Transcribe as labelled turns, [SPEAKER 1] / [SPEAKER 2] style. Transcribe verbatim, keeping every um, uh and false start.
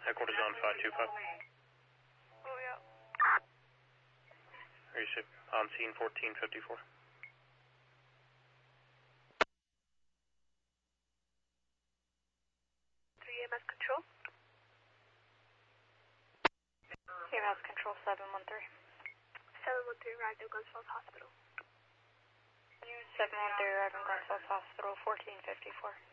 [SPEAKER 1] Headquarters on five two five.
[SPEAKER 2] Oh, yeah.
[SPEAKER 1] Airship on scene fourteen fifty-four.
[SPEAKER 2] three E M S control.
[SPEAKER 3] E M S control seven one three.
[SPEAKER 2] seven one three arrived at Glens Falls Hospital.
[SPEAKER 3] seven one three arriving Glens Falls Hospital, fourteen fifty-four.